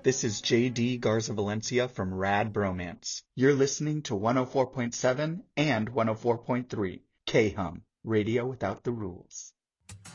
This is JD Garza Valencia from Rad Bromance. You're listening to 104.7 and 104.3 K-Hum, Radio Without the Rules.